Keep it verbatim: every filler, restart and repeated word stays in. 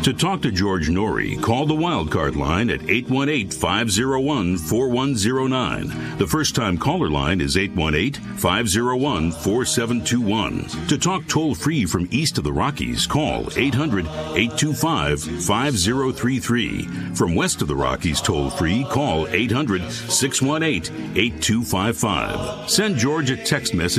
To talk to George Norrie, call the Wildcard line at eight one eight, five oh one, four one oh nine. The first-time caller line is eight one eight, five oh one, four seven two one. To talk toll-free from east of the Rockies, call eight hundred, eight two five, five oh three three. From west of the Rockies toll-free, call eight hundred, six one eight, eight two five five. Send George a text message